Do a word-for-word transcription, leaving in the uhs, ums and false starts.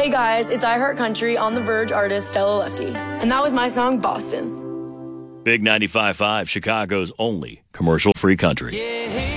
Hey guys, it's iHeartCountry on the Verge artist Stella Lefty. And that was my song, Boston. Big ninety-five point five, Chicago's only commercial-free country. Yeah.